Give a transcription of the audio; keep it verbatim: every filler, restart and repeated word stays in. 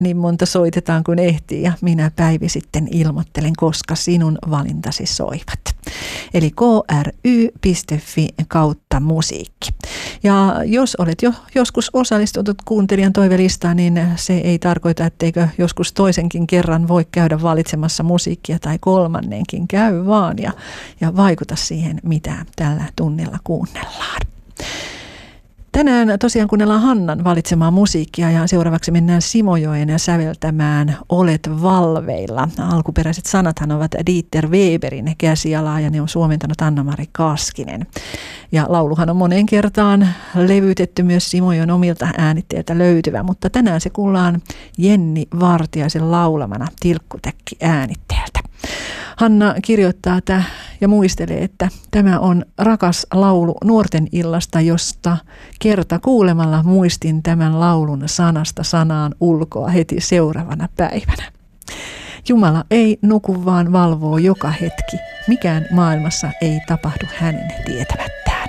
niin monta soitetaan kuin ehtii ja minä Päivi sitten ilmoittelen, koska sinun valintasi soivat. Eli k r y piste f i kautta musiikki. Ja jos olet jo joskus osallistunut kuuntelijan toivelistaan, niin se ei tarkoita, etteikö joskus toisenkin kerran voi käydä valitsemassa musiikkia tai kolmannenkin käy vaan ja, ja vaikuta siihen, mitä tällä tunnilla kuunnellaan. Tänään tosiaan kuunnellaan Hannan valitsemaa musiikkia ja seuraavaksi mennään Simojoen säveltämään Olet valveilla. Alkuperäiset sanathan ovat Dieter Weberin käsialaa ja ne on suomentanut Anna-Mari Kaskinen. Ja lauluhan on moneen kertaan levytetty myös Simojoen omilta äänitteiltä löytyvä, mutta tänään se kuullaan Jenni Vartiaisen laulamana tilkkutäkki äänitteeltä. Hanna kirjoittaa tätä ja muistelee, että tämä on rakas laulu nuorten illasta, josta kerta kuulemalla muistin tämän laulun sanasta sanaan ulkoa heti seuraavana päivänä. Jumala ei nuku, vaan valvoo joka hetki. Mikään maailmassa ei tapahdu hänen tietämättä.